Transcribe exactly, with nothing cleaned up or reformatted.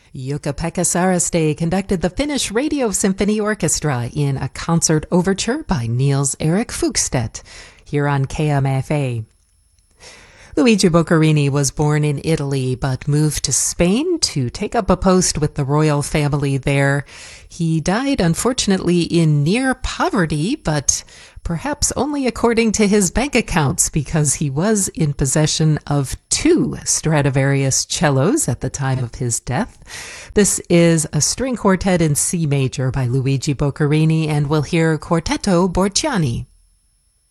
Jukka-Pekka Saraste conducted the Finnish Radio Symphony Orchestra in a concert overture by Niels Erik Fugstedt here on K M F A. Luigi Boccherini was born in Italy but moved to Spain to take up a post with the royal family there. He died, unfortunately, in near poverty, but perhaps only according to his bank accounts, because he was in possession of two Stradivarius cellos at the time of his death. This is a string quartet in C major by Luigi Boccherini, and we'll hear Quartetto Borciani.